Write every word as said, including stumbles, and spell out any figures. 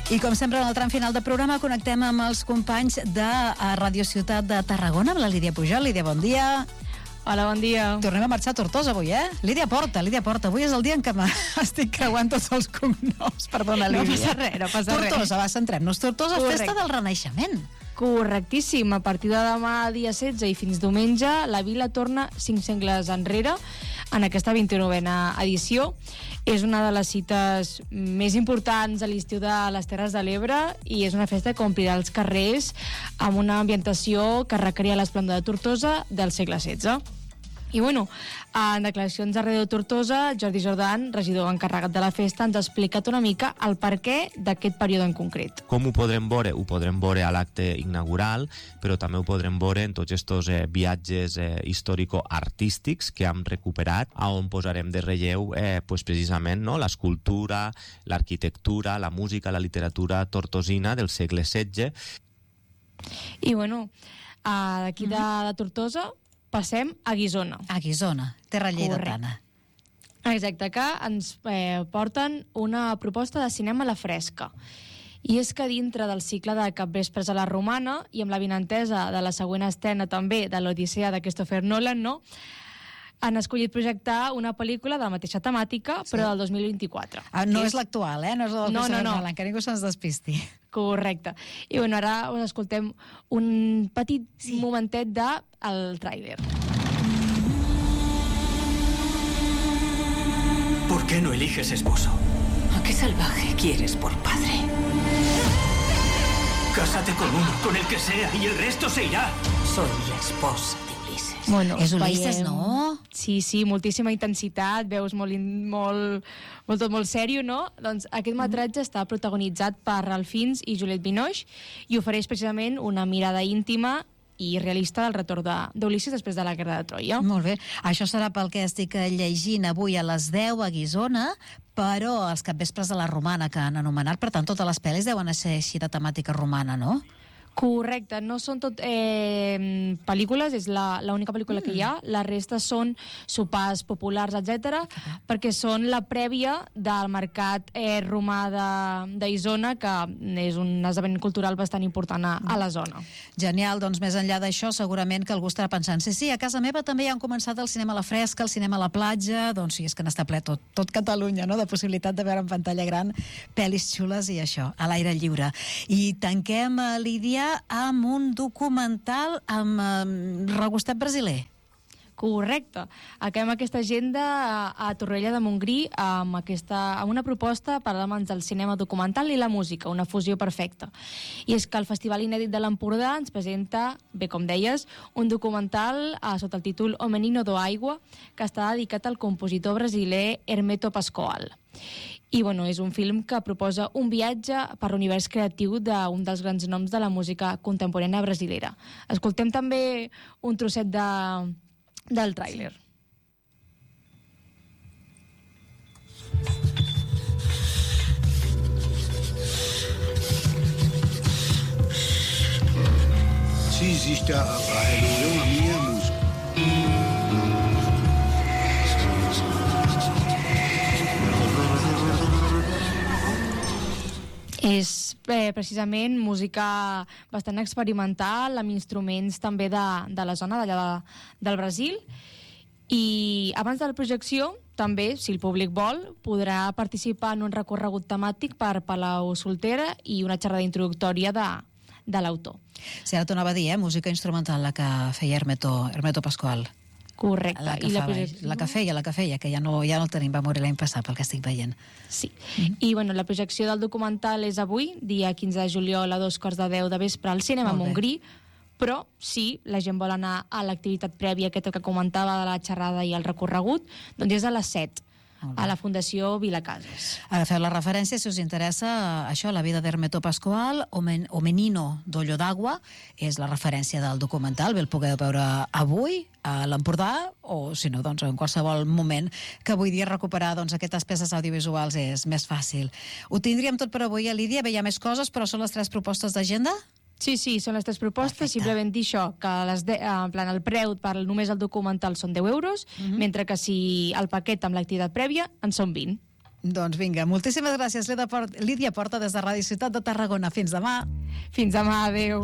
I com sempre, en el tram final del programa connectem amb els companys de Ràdio Ciutat de Tarragona, amb la Lídia Pujol. Lídia, bon dia. Hola, bon dia. Tornem a marxar a Tortosa avui, eh? Lídia Porta, Lídia Porta. Avui és el dia en què m'estic creuant tots els cognoms. Perdona, Lídia. No passa res, no passa res. Tortosa, va, centrem-nos. Tortosa, Correcte. Festa del Renaixement. Correctíssim. A partir de demà, dia setze, i fins diumenge, la vila torna cinc segles enrere en aquesta vint-i-novena edició. És una de les cites més importants a l'estiu de les Terres de l'Ebre i és una festa que omplirà els carrers amb una ambientació que recrea l'esplendor de Tortosa del segle setze. I bueno, en declaracions a Ràdio Tortosa, Jordi Jordan, regidor encarregat de la festa, ens ha explicat una mica el perquè d'aquest període en concret. Com ho podrem veure? Ho podrem veure a l'acte inaugural, però també ho podrem veure en tots aquests eh, viatges eh, històrico-artístics que hem recuperat, on posarem de relleu eh, pues precisament no, l'escultura, l'arquitectura, la música, la literatura tortosina del segle setze. I bueno, uh, d'aquí de, de Tortosa passem a Guissona. A Guissona, terra lleidatana. Exacte, que ens eh, porten una proposta de cinema a la fresca. I és que dintre del cicle de Capvespres a la Romana i amb la vinentesa de la següent estrena també de l'Odissea de Christopher Nolan, no? Han escollit projectar una pel·lícula de la mateixa temàtica, sí, però del dos mil vint-i-quatre. Ah, no és, és l'actual, eh? No és el no, no, no. Nolan, que ningú se'ns despisti. Correcte. I bueno, ara us escoltem un petit sí. momentet del tràiler. ¿Por qué no eliges esposo? ¿A qué salvaje quieres por padre? Cásate con uno, con el que sea, y el resto se irá. Soy la esposa de Ulises. Bueno, és Ulises, veiem... no? Sí, sí, moltíssima intensitat, veus molt, molt, molt, tot molt sèrio, no? Doncs aquest metratge mm. està protagonitzat per Ralph Fiennes i Juliette Binoche i ofereix precisament una mirada íntima i realista del retorn d'Ulisses de, després de la Guerra de Troia. Molt bé. Això serà pel que estic llegint avui a les deu a Guissona, però els capvespres de la Romana que han anomenat, per tant, totes les pel·lis deuen ser així de temàtica romana, no? Correcte, no són tot eh, pel·lícules, és l'única pel·lícula mm. que hi ha, la resta són sopars populars, etcètera, perquè són la prèvia del mercat eh, romà d'Isona, que és un esdeveniment cultural bastant important a, a la zona. Genial, doncs més enllà d'això, segurament que algú estarà pensant, sí, sí, a casa meva també ja han començat el cinema a la fresca, el cinema a la platja, doncs sí, és que n'està ple tot, tot Catalunya, no?, de possibilitat de veure en pantalla gran pel·lis xules i això, a l'aire lliure. I tanquem, Lídia, amb un documental amb um, regustet brasiler. Correcte. Acabem aquesta agenda a, a Torroella de Montgrí amb, aquesta, amb una proposta per a amants del cinema documental i la música, una fusió perfecta. I és que el Festival Inèdit de l'Empordà ens presenta, bé com deies, un documental a, sota el títol O Menino do Aigua, que està dedicat al compositor brasiler Hermeto Pascoal. I bueno, és un film que proposa un viatge per l'univers creatiu d'un dels grans noms de la música contemporània brasilera. Escoltem també un trosset de, del tràiler. Se existe a, a religião, a minha música. És eh, precisament música bastant experimental, amb instruments també de, de la zona d'allà de, del Brasil. I abans de la projecció, també, si el públic vol, podrà participar en un recorregut temàtic per Palau Soltera i una xerrada introductòria de, de l'autor. Sí, ara t'ho anava a dir, eh? Música instrumental, la que feia Hermeto, Hermeto Pascoal. Correcte. La que, I la, fa, projecció... la que feia, la que feia, que ja no, ja no el tenim, va morir l'any passat, pel que estic veient. Sí. Mm-hmm. I bueno, la projecció del documental és avui, dia quinze de juliol a dos quarts de deu de vespre al cinema Montgrí, però si la gent vol anar a l'activitat prèvia aquesta que comentava de la xerrada i el recorregut, doncs és a les set. A la Fundació Vilacases. Agafeu la referència, si us interessa, això, la vida d'Hermeto Pascoal, o, men, o Menino d'Ollo d'Agua, és la referència del documental, bé el podeu veure avui a l'Empordà, o si no, doncs en qualsevol moment, que avui dia recuperar doncs, aquestes peces audiovisuals és més fàcil. Ho tindríem tot per avui, Lídia, bé, hi ha més coses, però són les tres propostes d'agenda? Sí, sí, són les tres propostes. Perfecte. Simplement dir això, que les de, en plan, el preu per només el documental són deu euros, uh-huh. mentre que si el paquet amb l'activitat prèvia en són vint. Doncs vinga, moltíssimes gràcies, Lídia Porta, des de Ràdio Ciutat de Tarragona. Fins demà. Fins demà, adéu.